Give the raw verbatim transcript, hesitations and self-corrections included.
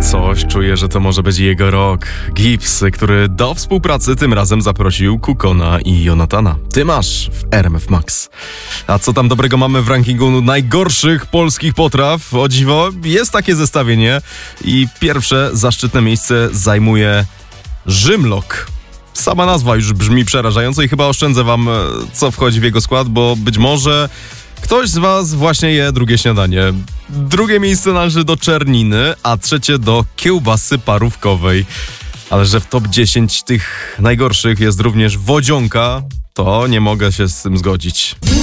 Coś czuję, że to może być jego rok. Gibbs, który do współpracy tym razem zaprosił Kukona i Jonatana. Ty masz w R M F Max. A co tam dobrego mamy w rankingu najgorszych polskich potraw? O dziwo, jest takie zestawienie i pierwsze zaszczytne miejsce zajmuje Rzymlok. Sama nazwa już brzmi przerażająco i chyba oszczędzę wam, co wchodzi w jego skład, bo być może ktoś z was właśnie je drugie śniadanie. Drugie miejsce należy do czerniny, a trzecie do kiełbasy parówkowej. Ale że w top dziesięć tych najgorszych jest również wodzionka, to nie mogę się z tym zgodzić.